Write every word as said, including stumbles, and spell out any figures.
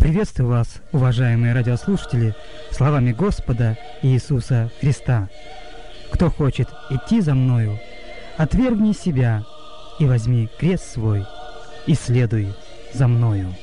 Приветствую вас, уважаемые радиослушатели, словами Господа Иисуса Христа. Кто хочет идти за мною, отвергни себя и возьми крест свой, и следуй за мною.